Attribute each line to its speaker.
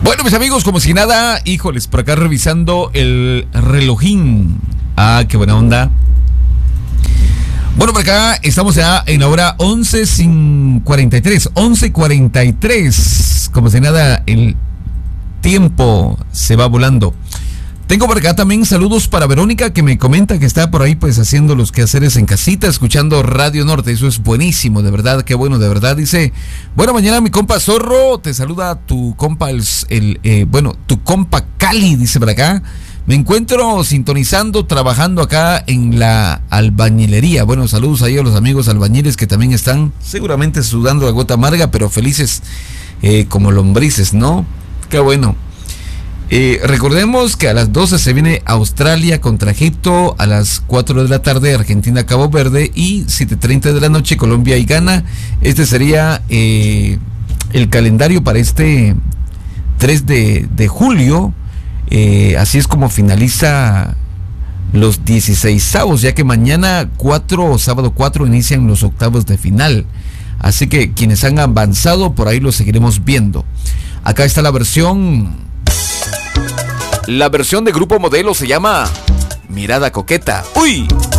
Speaker 1: Bueno, mis amigos, como si nada, híjoles, por acá revisando el relojín. Ah, qué buena onda. Bueno, por acá estamos ya en la hora 11:43. Como si nada, el tiempo se va volando. Tengo por acá también saludos para Verónica, que me comenta que está por ahí pues haciendo los quehaceres en casita, escuchando Radio Norte. Eso es buenísimo, de verdad, qué bueno, de verdad. Dice, buena mañana mi compa Zorro, te saluda tu compa, tu compa Cali, dice por acá. Me encuentro sintonizando, trabajando acá en la albañilería. Bueno, saludos ahí a los amigos albañiles que también están seguramente sudando la gota amarga, pero felices como lombrices, ¿no? Qué bueno. Recordemos que a las 12 se viene Australia contra Egipto, a las 4 de la tarde Argentina Cabo Verde y 7:30 de la noche Colombia y Ghana. Este sería el calendario para este 3 de julio. Así es como finaliza los 16avos, ya que mañana sábado 4 inician los octavos de final. Así que quienes han avanzado por ahí los seguiremos viendo. Acá está la versión de Grupo Modelo, se llama Mirada Coqueta. ¡Uy!